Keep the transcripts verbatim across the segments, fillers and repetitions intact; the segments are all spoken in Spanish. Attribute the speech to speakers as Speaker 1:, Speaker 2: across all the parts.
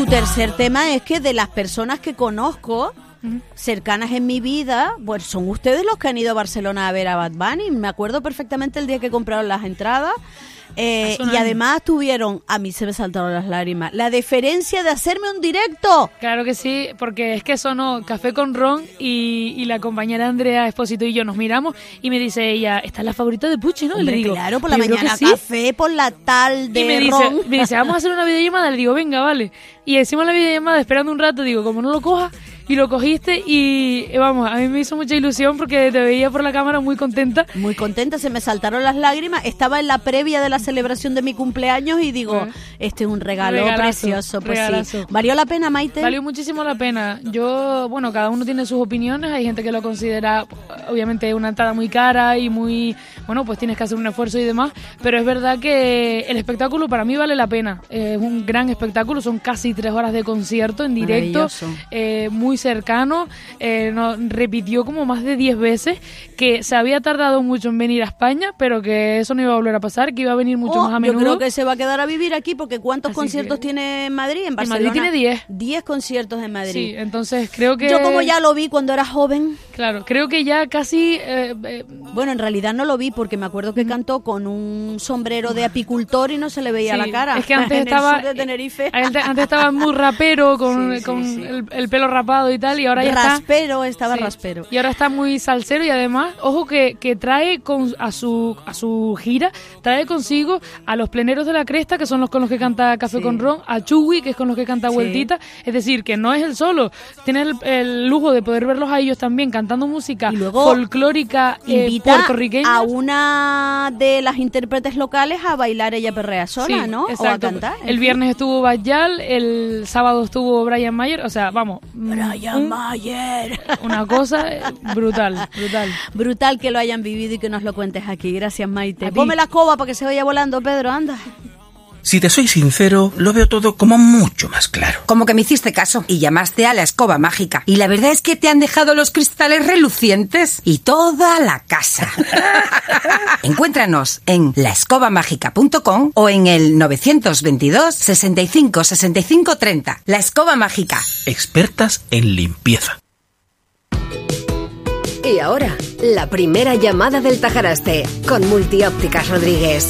Speaker 1: tu tercer tema es que de las personas que conozco cercanas en mi vida, pues son ustedes los que han ido a Barcelona a ver a Bad Bunny. Me acuerdo perfectamente el día que compraron las entradas. Eh, y además tuvieron, a mí se me saltaron las lágrimas, la deferencia de hacerme un directo.
Speaker 2: Claro que sí, porque es que sonó Café con Ron y, y la compañera Andrea Espósito y yo nos miramos y me dice ella, esta es la favorita de Puchi, ¿no?
Speaker 1: Hombre,
Speaker 2: y le digo,
Speaker 1: claro, por la mañana sí. Café, por la tal de
Speaker 2: y me
Speaker 1: Ron.
Speaker 2: dice, me dice, vamos a hacer una videollamada. Le digo, venga, vale. Y hicimos la videollamada esperando un rato, digo, como no lo cojas, y lo cogiste y vamos, a mí me hizo mucha ilusión porque te veía por la cámara muy contenta.
Speaker 1: Muy contenta, se me saltaron las lágrimas. Estaba en la previa de la celebración de mi cumpleaños y digo, ¿Eh? este es un regalo regalazo, precioso. Pues regalazo. Sí. ¿Valió la pena, Maite?
Speaker 2: Valió muchísimo la pena. Yo, bueno, cada uno tiene sus opiniones. Hay gente que lo considera, obviamente, una entrada muy cara y muy, bueno, pues tienes que hacer un esfuerzo y demás. Pero es verdad que el espectáculo para mí vale la pena. Es un gran espectáculo, son casi tres horas de concierto en directo, eh, muy cercano, eh, nos repitió como más de diez veces que se había tardado mucho en venir a España, pero que eso no iba a volver a pasar, que iba a venir mucho
Speaker 1: oh,
Speaker 2: más a menudo.
Speaker 1: Yo creo que se va a quedar a vivir aquí, porque ¿cuántos
Speaker 2: Así
Speaker 1: conciertos
Speaker 2: que...
Speaker 1: tiene en Madrid? En Barcelona.
Speaker 2: En Madrid tiene diez.
Speaker 1: diez conciertos en Madrid.
Speaker 2: Sí, entonces creo que...
Speaker 1: Yo como ya lo vi cuando era joven.
Speaker 2: Claro, creo que ya casi... Eh, eh...
Speaker 1: Bueno, en realidad no lo vi porque me acuerdo que cantó con un sombrero de apicultor y no se le veía
Speaker 2: sí,
Speaker 1: la cara.
Speaker 2: Es que antes
Speaker 1: en
Speaker 2: estaba...
Speaker 1: el sur de Tenerife.
Speaker 2: Antes, antes estaba muy rapero con, sí, sí, con sí. El, el pelo rapado y tal, y ahora ya
Speaker 1: raspero,
Speaker 2: está...
Speaker 1: estaba
Speaker 2: sí,
Speaker 1: raspero.
Speaker 2: Y ahora está muy salsero y además, ojo que, que trae con, a su a su gira, trae consigo a los pleneros de la Cresta, que son los con los que canta Café sí. con Ron, a Chugui, que es con los que canta sí. Vueltita, es decir, que no es el solo, tiene el, el lujo de poder verlos a ellos también cantando música
Speaker 1: y luego
Speaker 2: folclórica eh,
Speaker 1: invita
Speaker 2: puertorriqueña
Speaker 1: a una de las intérpretes locales a bailar Ella Perrea Sola,
Speaker 2: sí,
Speaker 1: ¿no?
Speaker 2: Exacto.
Speaker 1: O a cantar.
Speaker 2: El viernes estuvo Bayal, el sábado estuvo Brian Mayer, o sea, vamos,
Speaker 1: Brian un, Mayer.
Speaker 2: Una cosa brutal, brutal.
Speaker 1: Brutal que lo hayan vivido y que nos lo cuentes aquí. Gracias, Maite. Ponme la escoba para que se vaya volando, Pedro, anda.
Speaker 3: Si te soy sincero, lo veo todo como mucho más claro.
Speaker 4: Como que me hiciste caso y llamaste a la escoba mágica. Y la verdad es que te han dejado los cristales relucientes y toda la casa. Encuéntranos en la escoba mágica punto com o en el nueve dos dos, sesenta y cinco, sesenta y cinco, treinta. La Escoba Mágica.
Speaker 3: Expertas en limpieza.
Speaker 5: Y ahora, la primera llamada del Tajaraste con Multiópticas Rodríguez.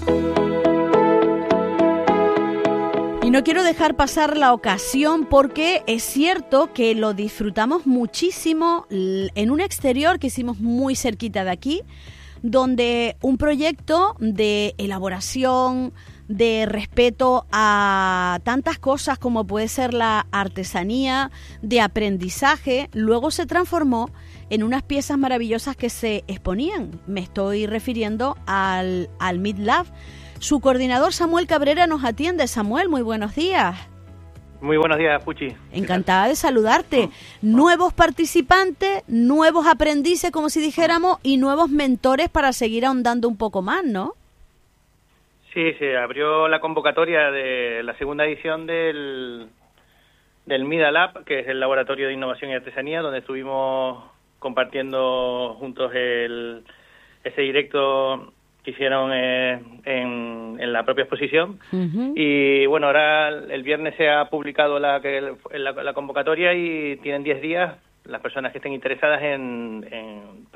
Speaker 1: Y no quiero dejar pasar la ocasión porque es cierto que lo disfrutamos muchísimo en un exterior que hicimos muy cerquita de aquí, donde un proyecto de elaboración, de respeto a tantas cosas como puede ser la artesanía, de aprendizaje, luego se transformó en unas piezas maravillosas que se exponían. Me estoy refiriendo al, al Meat Lab. Su coordinador Samuel Cabrera nos atiende. Samuel, muy buenos días.
Speaker 6: Muy buenos días, Puchi.
Speaker 1: Encantada de saludarte. Nuevos participantes, nuevos aprendices, como si dijéramos, y nuevos mentores para seguir ahondando un poco más, ¿no?
Speaker 6: Sí, se abrió la convocatoria de la segunda edición del, del MIDA Lab, que es el Laboratorio de Innovación y Artesanía, donde estuvimos compartiendo juntos el, ese directo que hicieron eh, en, en la propia exposición. Uh-huh. Y bueno, ahora el viernes se ha publicado la, la, la convocatoria y tienen diez días las personas que estén interesadas en, en